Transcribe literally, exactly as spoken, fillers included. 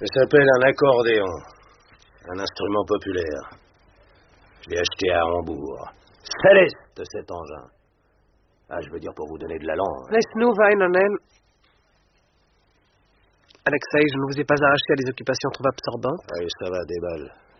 Ça s'appelle un accordéon. Un instrument populaire. Je l'ai acheté à Hambourg. Céleste, cet engin. Ah, je veux dire pour vous donner de l'allant. Laisse-nous, Vainonen. Alexei, je ne vous ai pas arraché à des occupations trop absorbantes. Oui, ça va, déballe.